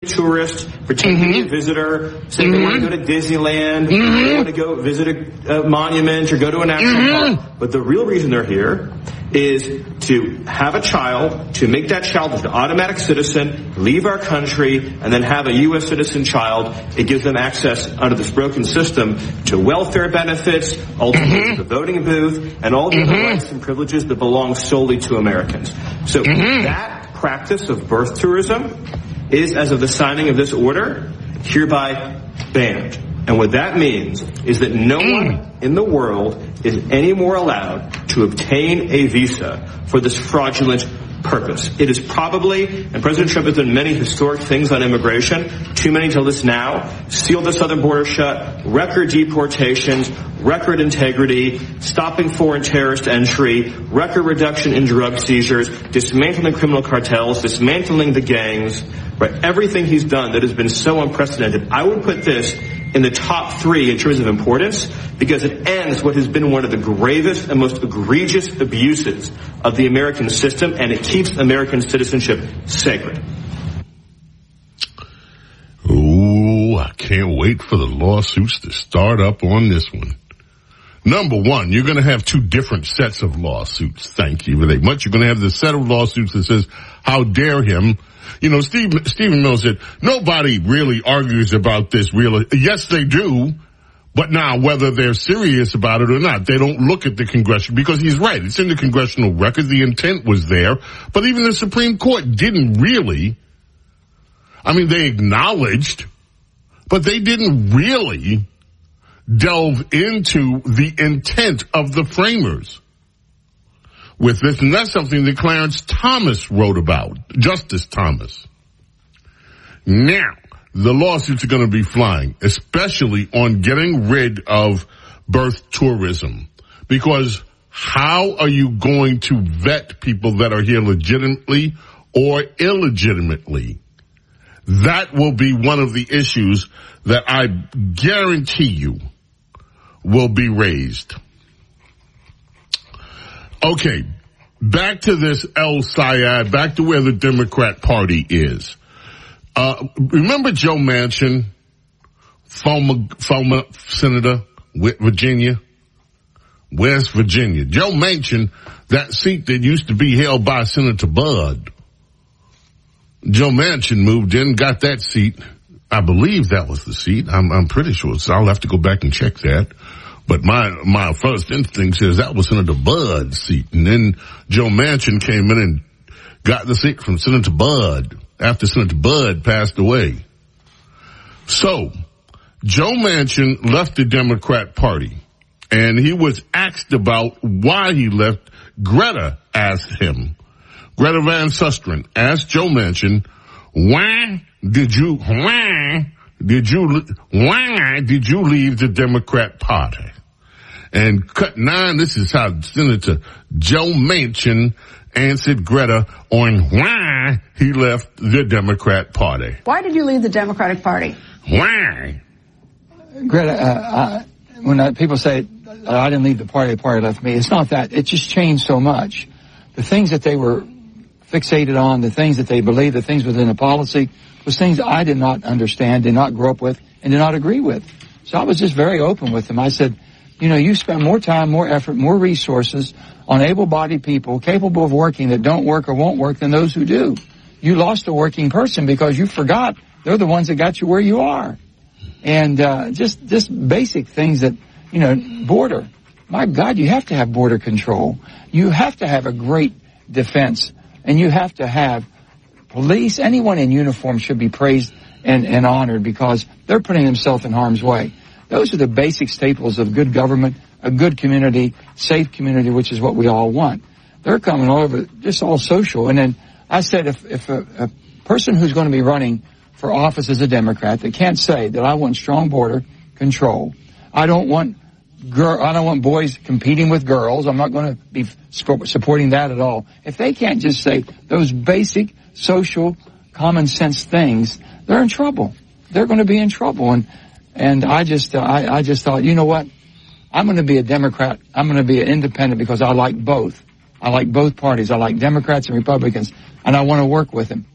tourist, pretend to be a visitor, say they want to go to Disneyland, they want to go visit a monument or go to a national park. But the real reason they're here is to have a child, to make that child an automatic citizen, leave our country, and then have a U.S. citizen child. It gives them access under this broken system to welfare benefits, ultimately to the voting booth, and all the other rights and privileges that belong solely to Americans. So that practice of birth tourism is, as of the signing of this order, hereby banned. And what that means is that no one in the world is any more allowed to obtain a visa for this fraudulent purpose. It is probably, and President Trump has done many historic things on immigration, too many to list now, sealed the southern border shut, record deportations, record integrity, stopping foreign terrorist entry, record reduction in drug seizures, dismantling criminal cartels, dismantling the gangs, right? Everything he's done that has been so unprecedented. I would put this in the top 3 in terms of importance because it ends what has been one of the gravest and most egregious abuses of the American system, and it keeps American citizenship sacred. Ooh, I can't wait for the lawsuits to start up on this one. Number one, you're going to have 2 different sets of lawsuits. Thank you very much. You're going to have the set of lawsuits that says, how dare him. You know, Stephen Mills said, nobody really argues about this really. Yes, they do. But now, whether they're serious about it or not, they don't look at the congressional, because he's right. It's in the congressional record. The intent was there. But even the Supreme Court didn't really. I mean, they acknowledged, but they didn't really delve into the intent of the framers with this. And that's something that Clarence Thomas wrote about, Justice Thomas. Now, the lawsuits are going to be flying, especially on getting rid of birth tourism. Because how are you going to vet people that are here legitimately or illegitimately? That will be one of the issues that I guarantee you will be raised. Okay, back to this El Sayed, back to where the Democrat Party is. Remember Joe Manchin, former senator, Virginia, West Virginia. Joe Manchin, that seat that used to be held by Senator Bud. Joe Manchin moved in, got that seat. I believe that was the seat. I'm pretty sure. So I'll have to go back and check that. But my first instinct says that was Senator Bud's seat. And then Joe Manchin came in and got the seat from Senator Bud after Senator Bud passed away. So Joe Manchin left the Democrat Party, and he was asked about why he left. Greta asked him. Greta Van Susteren asked Joe Manchin, why did you leave the Democrat Party? And cut 9, this is how Senator Joe Manchin answered Greta on why he left the Democrat Party. Why did you leave the Democratic Party? Why? Greta, when people say, I didn't leave the party left me, it's not that. It just changed so much. The things that they were fixated on, the things that they believed, the things within the policy, was things I did not understand, did not grow up with, and did not agree with. So I was just very open with them. I said, you know, you spend more time, more effort, more resources on able-bodied people capable of working that don't work or won't work than those who do. You lost a working person because you forgot they're the ones that got you where you are. And just basic things that, you know, border. My God, you have to have border control. You have to have a great defense. And you have to have police. Anyone in uniform should be praised and honored because they're putting themselves in harm's way. Those are the basic staples of good government, a good community, safe community, which is what we all want. They're coming all over, just all social. And then I said, if a person who's going to be running for office as a Democrat that can't say that I want strong border control, I don't want boys competing with girls. I'm not going to be supporting that at all. If they can't just say those basic social common sense things, they're in trouble. They're going to be in trouble. And I just thought, you know what? I'm going to be a Democrat. I'm going to be an independent because I like both. I like both parties. I like Democrats and Republicans, and I want to work with them.